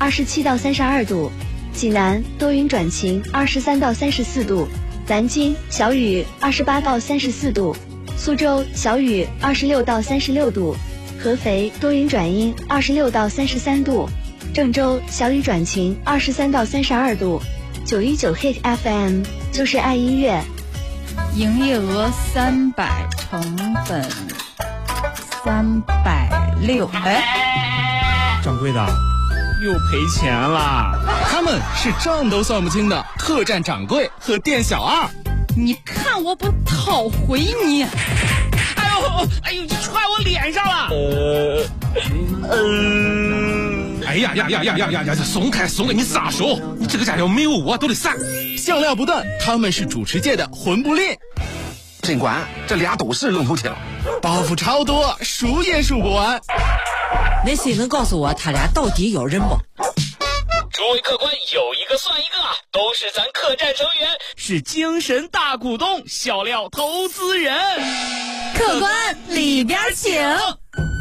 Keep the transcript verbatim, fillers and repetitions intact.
二十七到三十二度，济南多云转晴，二十三到三十四度，南京小雨，二十八到三十四度，苏州小雨，二十六到三十六度，合肥多云转阴，二十六到三十三度，郑州小雨转晴，二十三到三十二度。九一九 Hit F M 就是爱音乐。 营业额三百，成本三百六。哎， 掌柜的，又赔钱了。 他们是账都算不清的客栈掌柜和店小二。 你看我不讨回你！ 哎呦，哎呦，你踹我脸上了！ 呃，呃。 哎呀呀呀呀呀呀呀！松开松开，你撒手！你这个家伙没有我都得散。笑料不断，他们是主持界的魂不吝。 尽管这俩都是愣头青， 包袱超多，数也数不完。 那谁能告诉我他俩到底有人不？ 诸位客官，有一个算一个啊，都是咱客栈成员， 是精神大股东，笑料投资人。 客官里边请。